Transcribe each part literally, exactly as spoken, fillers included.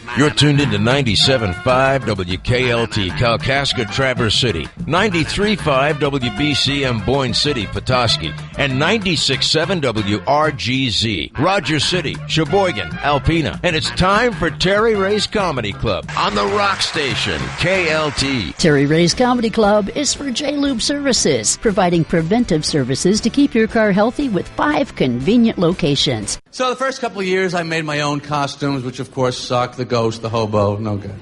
You're tuned into ninety-seven point five W K L T, Kalkaska, Traverse City, ninety-three point five W B C M, Boyne City, Petoskey, and ninety-six point seven W R G Z, Rogers City, Sheboygan, Alpena. And it's time for Terry Ray's Comedy Club on the Rock Station, K L T. Terry Ray's Comedy Club is for J-Lube Services, providing preventive services to keep your car healthy with five convenient locations. So the first couple of years, I made my own costumes, which of course suck. The ghost, the hobo, no good.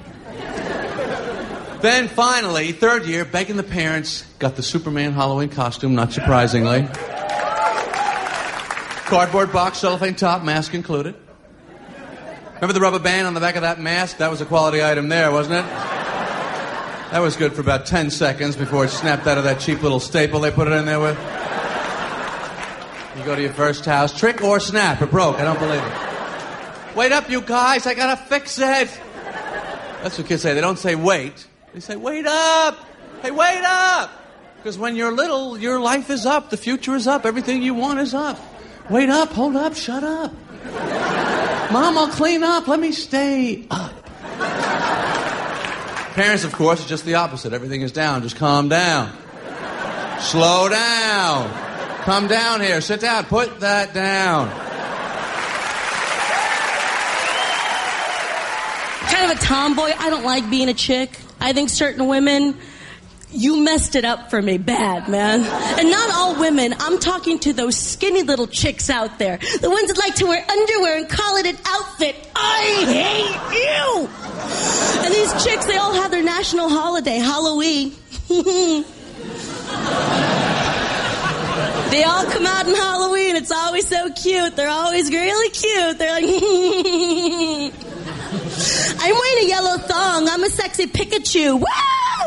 Then finally, third year, begging the parents, got the Superman Halloween costume, not surprisingly. Cardboard box, cellophane top, mask included. Remember the rubber band on the back of that mask? That was a quality item there, wasn't it? That was good for about ten seconds before it snapped out of that cheap little staple they put it in there with. You go to your first house, trick or snap, it broke, I don't believe it. Wait up, you guys, I gotta fix it. That's what kids say. They don't say wait. They say, wait up. Hey, wait up. Because when you're little, your life is up. The future is up. Everything you want is up. Wait up, hold up, shut up. Mom, I'll clean up. Let me stay up. Parents, of course, are just the opposite. Everything is down. Just calm down. Slow down. Come down here. Sit down. Put that down. Kind of a tomboy. I don't like being a chick. I think certain women, you messed it up for me bad, man. And not all women. I'm talking to those skinny little chicks out there. The ones that like to wear underwear and call it an outfit. I hate you! And these chicks, they all have their national holiday, Halloween. They all come out in Halloween. It's always so cute. They're always really cute. They're like... I'm wearing a yellow thong. I'm a sexy Pikachu. Woo!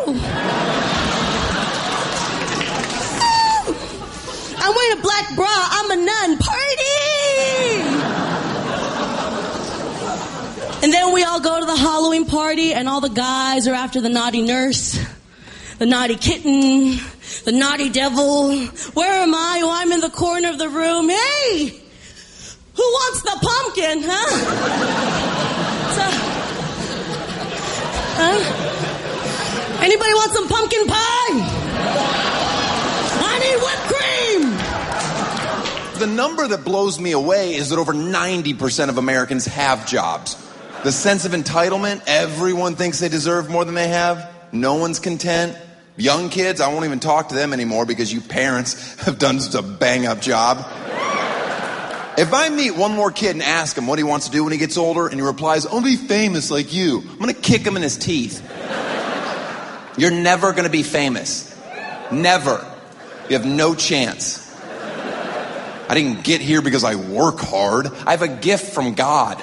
I'm wearing a black bra. I'm a nun. Party! And then we all go to the Halloween party, and all the guys are after the naughty nurse, the naughty kitten, the naughty devil. Where am I? Oh, I'm in the corner of the room. Hey! Who wants the pumpkin, huh? So, huh? Anybody want some pumpkin pie? I need whipped cream! The number that blows me away is that over ninety percent of Americans have jobs. The sense of entitlement, everyone thinks they deserve more than they have. No one's content. Young kids, I won't even talk to them anymore because you parents have done such a bang-up job. If I meet one more kid and ask him what he wants to do when he gets older, and he replies, I'll be famous like you, I'm going to kick him in his teeth. You're never going to be famous. Never. You have no chance. I didn't get here because I work hard. I have a gift from God.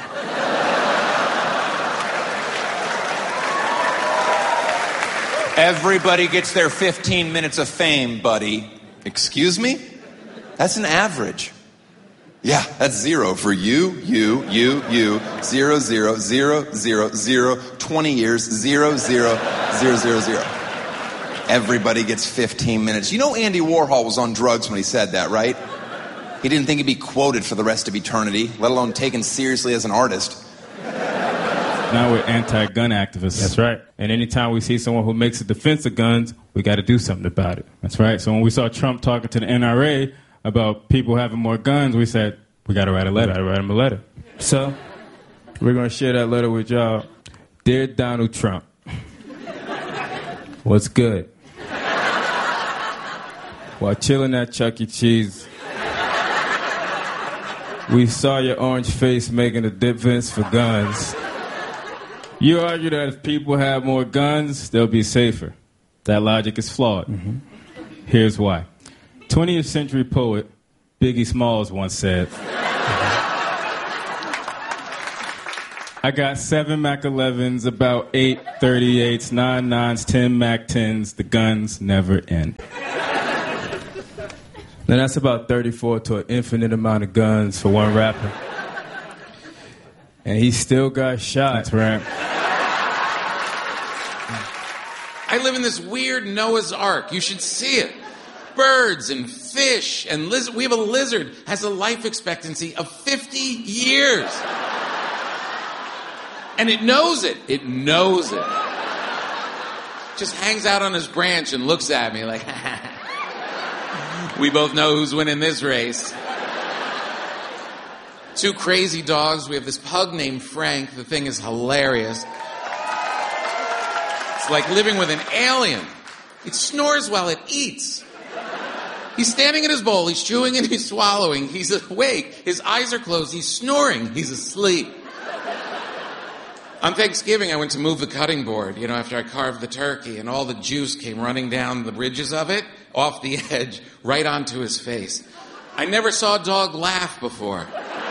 Everybody gets their fifteen minutes of fame, buddy. Excuse me? That's an average. Yeah, that's zero for you, you, you, you, zero, zero, zero, zero, zero, twenty years, zero, zero, zero, zero, zero. Everybody gets fifteen minutes. You know Andy Warhol was on drugs when he said that, right? He didn't think he'd be quoted for the rest of eternity, let alone taken seriously as an artist. Now we're anti-gun activists. That's right. And anytime we see someone who makes a defense of guns, we got to do something about it. That's right. So when we saw Trump talking to the N R A about people having more guns, we said, we got to write a letter. Got to write him a letter. So we're going to share that letter with y'all. Dear Donald Trump, what's good? While chilling at Chuck E. Cheese, we saw your orange face making a defense for guns. You argue that if people have more guns, they'll be safer. That logic is flawed. Mm-hmm. Here's why. twentieth century poet Biggie Smalls once said, I got seven Mac elevens, about eight thirty-eights, nine nines, ten Mac tens. The guns never end. Now that's about thirty-four to an infinite amount of guns for one rapper. And he still got shot. That's right. I live in this weird Noah's Ark. You should see it. Birds and fish and lizard. We have a lizard has a life expectancy of fifty years. And it knows it. It knows it. Just hangs out on his branch and looks at me like, we both know who's winning this race. Two crazy dogs. We have this pug named Frank. The thing is hilarious. It's like living with an alien. It snores while it eats. He's standing in his bowl. He's chewing and he's swallowing. He's awake. His eyes are closed. He's snoring. He's asleep. On Thanksgiving, I went to move the cutting board, you know, after I carved the turkey, and all the juice came running down the ridges of it, off the edge, right onto his face. I never saw a dog laugh before.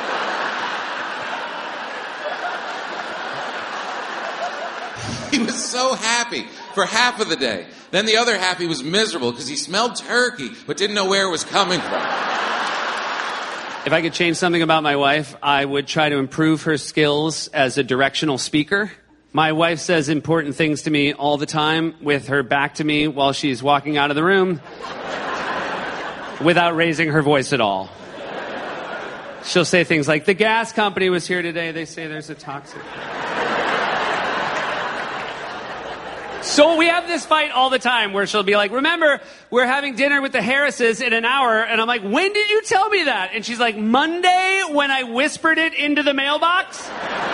He was so happy for half of the day. Then the other half, he was miserable because he smelled turkey, but didn't know where it was coming from. If I could change something about my wife, I would try to improve her skills as a directional speaker. My wife says important things to me all the time with her back to me while she's walking out of the room without raising her voice at all. She'll say things like, the gas company was here today. They say there's a toxic... So we have this fight all the time where she'll be like, remember, we're having dinner with the Harrises in an hour. And I'm like, when did you tell me that? And she's like, Monday when I whispered it into the mailbox.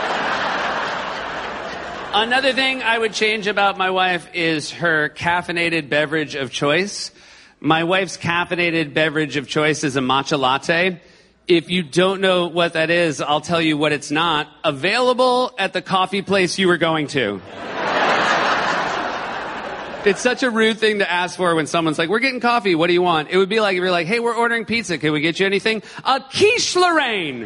Another thing I would change about my wife is her caffeinated beverage of choice. My wife's caffeinated beverage of choice is a matcha latte. If you don't know what that is, I'll tell you what it's not. Available at the coffee place you were going to. It's such a rude thing to ask for when someone's like, we're getting coffee, what do you want? It would be like if you're like, hey, we're ordering pizza, can we get you anything? A quiche Lorraine.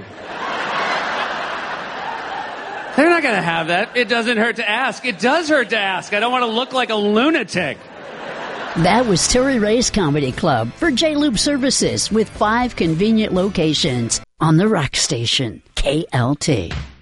They're not going to have that. It doesn't hurt to ask. It does hurt to ask. I don't want to look like a lunatic. That was Terry Ray's Comedy Club for J-Lube Services with five convenient locations on the Rock Station, K L T.